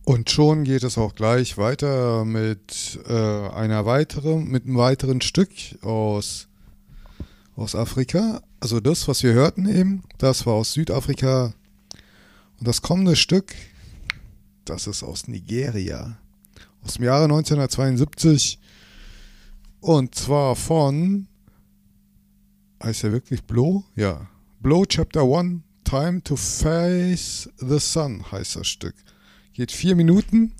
Und schon geht es auch gleich weiter mit mit einem weiteren Stück aus Afrika. Also das, was wir hörten eben, das war aus Südafrika. Und das kommende Stück, das ist aus Nigeria. Aus dem Jahre 1972. Und zwar von, heißt er wirklich Blow? Ja. Blow Chapter 1, Time to Face the Sun heißt das Stück. Geht 4 Minuten